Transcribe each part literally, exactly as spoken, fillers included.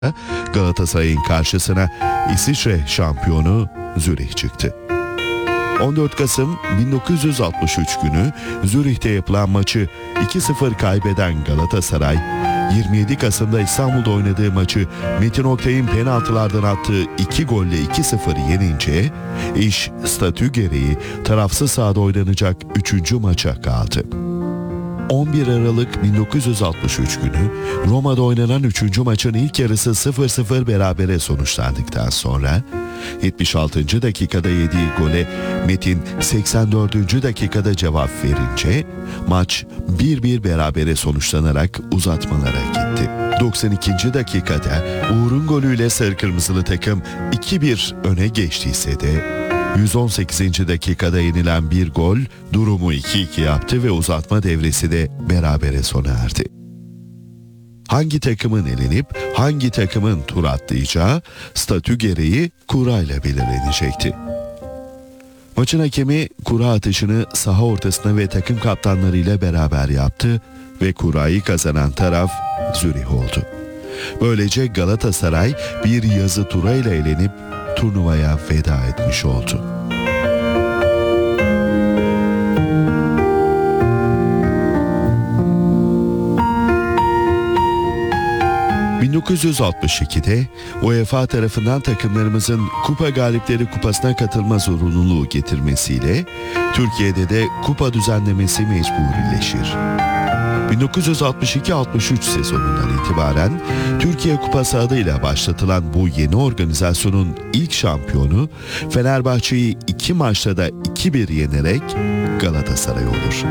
Galatasaray'ın karşısına İsviçre şampiyonu Zürih çıktı. on dört Kasım bin dokuz yüz altmış üç günü Zürih'te yapılan maçı iki sıfır kaybeden Galatasaray, yirmi yedi Kasım'da İstanbul'da oynadığı maçı Metin Oktay'ın penaltılardan attığı iki golle iki sıfır yenince iş statü gereği tarafsız sahada oynanacak üçüncü maça kaldı. on bir Aralık bin dokuz yüz altmış üç günü Roma'da oynanan üçüncü maçın ilk yarısı sıfır sıfır berabere sonuçlandıktan sonra yetmiş altıncı dakikada yediği gole Metin seksen dördüncü dakikada cevap verince maç bir bir berabere sonuçlanarak uzatmalara gitti. doksan ikinci dakikada Uğur'un golüyle sarı kırmızılı takım iki bir öne geçtiyse de yüz on sekizinci dakikada yenilen bir gol durumu iki iki yaptı ve uzatma devresi de berabere sona erdi. Hangi takımın elenip hangi takımın tur atlayacağı statü gereği kura ile belirlenecekti. Maçın hakemi kura atışını saha ortasına ve takım kaptanlarıyla beraber yaptı ve kurayı kazanan taraf Zürih oldu. Böylece Galatasaray bir yazı turayla elenip turnuvaya veda etmiş oldu. bin dokuz yüz altmış ikide UEFA tarafından takımlarımızın Kupa Galipleri Kupası'na katılma zorunluluğu getirmesiyle Türkiye'de de kupa düzenlemesi mecburileşir. bin dokuz yüz altmış iki altmış üç sezonundan itibaren Türkiye Kupası adıyla başlatılan bu yeni organizasyonun ilk şampiyonu Fenerbahçe'yi iki maçta da iki bir yenerek Galatasaray olur.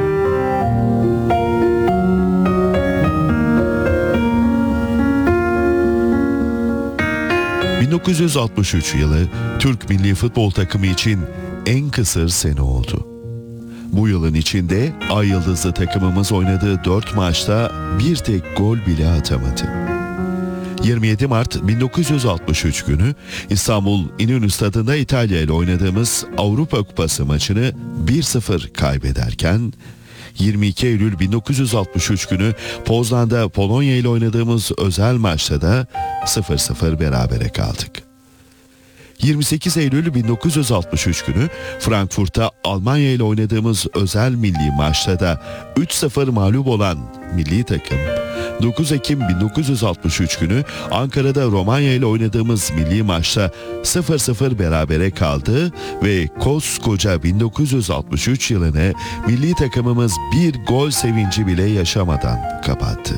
bin dokuz yüz altmış üç yılı Türk milli futbol takımı için en kısır sene oldu. Bu yılın içinde Ay Yıldızlı takımımız oynadığı dört maçta bir tek gol bile atamadı. yirmi yedi Mart bin dokuz yüz altmış üç günü İstanbul İnönü Stadı'nda İtalya ile oynadığımız Avrupa Kupası maçını bir sıfır kaybederken, yirmi iki Eylül bin dokuz yüz altmış üç günü Poznan'da Polonya ile oynadığımız özel maçta da sıfır sıfır berabere kaldık. yirmi sekiz Eylül bin dokuz yüz altmış üç günü Frankfurt'ta Almanya ile oynadığımız özel milli maçta da üç sıfır mağlup olan milli takım, dokuz Ekim bin dokuz yüz altmış üç günü Ankara'da Romanya ile oynadığımız milli maçta sıfır sıfır berabere kaldı ve koskoca bin dokuz yüz altmış üç yılını milli takımımız bir gol sevinci bile yaşamadan kapattı.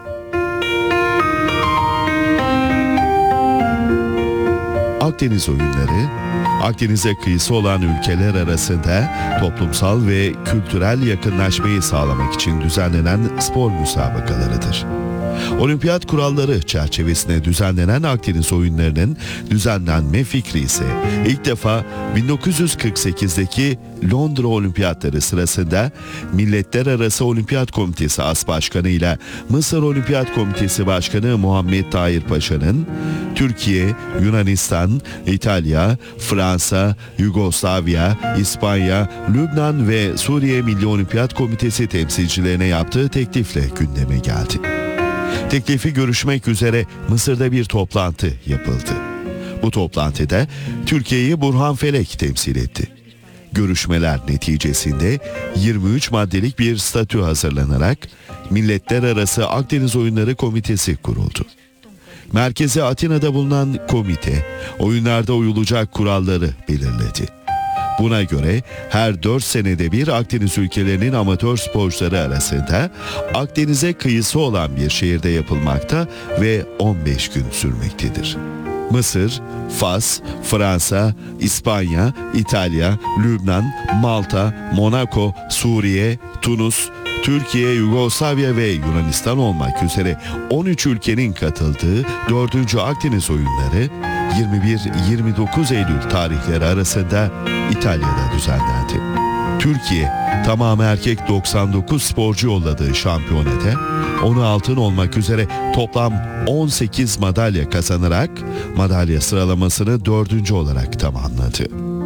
Akdeniz oyunları, Akdeniz'e kıyısı olan ülkeler arasında toplumsal ve kültürel yakınlaşmayı sağlamak için düzenlenen spor müsabakalarıdır. Olimpiyat kuralları çerçevesinde düzenlenen Akdeniz oyunlarının düzenlenme fikri ise ilk defa bin dokuz yüz kırk sekizdeki Londra Olimpiyatları sırasında Milletler Arası Olimpiyat Komitesi As Başkanı ile Mısır Olimpiyat Komitesi Başkanı Muhammed Tahir Paşa'nın Türkiye, Yunanistan, İtalya, Fransa, Yugoslavya, İspanya, Lübnan ve Suriye Milli Olimpiyat Komitesi temsilcilerine yaptığı teklifle gündeme geldi. Teklifi görüşmek üzere Mısır'da bir toplantı yapıldı. Bu toplantıda Türkiye'yi Burhan Felek temsil etti. Görüşmeler neticesinde yirmi üç maddelik bir statü hazırlanarak Milletler Arası Akdeniz Oyunları Komitesi kuruldu. Merkezi Atina'da bulunan komite, oyunlarda uyulacak kuralları belirledi. Buna göre her dört senede bir Akdeniz ülkelerinin amatör sporcuları arasında Akdeniz'e kıyısı olan bir şehirde yapılmakta ve on beş gün sürmektedir. Mısır, Fas, Fransa, İspanya, İtalya, Lübnan, Malta, Monaco, Suriye, Tunus, Türkiye, Yugoslavya ve Yunanistan olmak üzere on üç ülkenin katıldığı dördüncü Akdeniz oyunları yirmi bir yirmi dokuz Eylül tarihleri arasında İtalya'da düzenlendi. Türkiye tamamı erkek doksan dokuz sporcu yolladığı şampiyonada onu altın olmak üzere toplam on sekiz madalya kazanarak madalya sıralamasını dördüncü olarak tamamladı.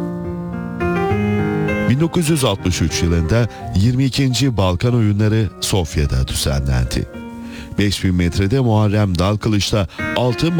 bin dokuz yüz altmış üç yılında yirmi ikinci Balkan Oyunları Sofya'da düzenlendi. beş bin metrede Muharrem Dalkılıç'ta altın